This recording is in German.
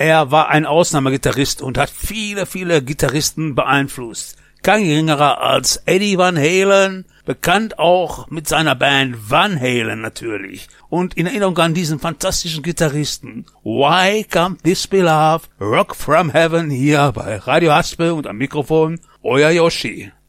Er war ein Ausnahmegitarrist und hat viele, viele Gitarristen beeinflusst. Kein geringerer als Eddie Van Halen, bekannt auch mit seiner Band Van Halen natürlich. Und in Erinnerung an diesen fantastischen Gitarristen, Why Can't This Be Love, Rock from Heaven, hier bei Radio Haspe und am Mikrofon, euer Yoshi.